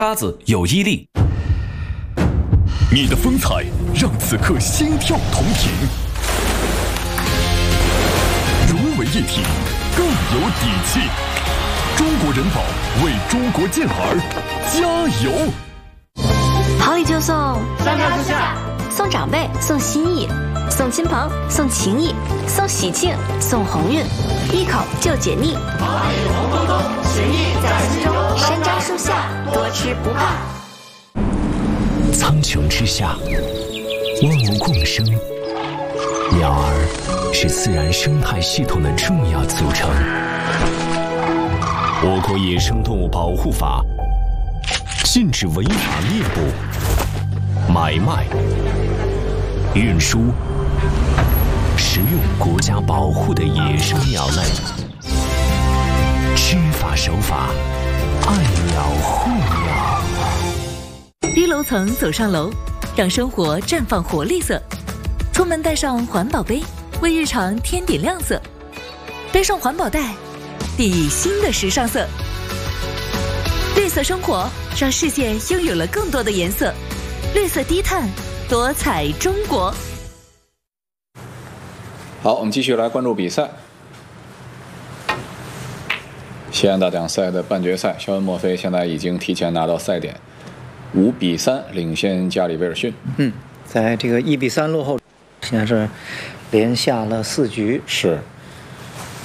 搭子有毅力。 你的风采让此刻心跳同频，融为一体，更有底气。中国人保为中国健儿加油！ 好礼就送 3大促下， 送长辈，送心意，送亲朋，送情谊，送喜庆，送鸿运，一口就解腻。 好礼红彤彤，情谊在心中。 山楂树下，多吃不怕。 苍穹之下，万物共生，鸟儿是自然生态系统的重要组成。我国野生动物保护法禁止违法猎捕、买卖、运输、食用国家保护的野生鸟类。知法守法，爱鸟护鸟。 低楼层走上楼，让生活绽放活力色。出门带上环保杯，为日常添点亮色。背上环保袋，定义新的时尚色。绿色生活让世界拥有了更多的颜色。绿色低碳，多彩中国。 好，我们继续来关注比赛。西安大奖赛的半决赛，肖恩·墨菲现在已经提前拿到赛点，5-3领先加里·威尔逊。 在这个1-3落后，现在是连下了4局。 是，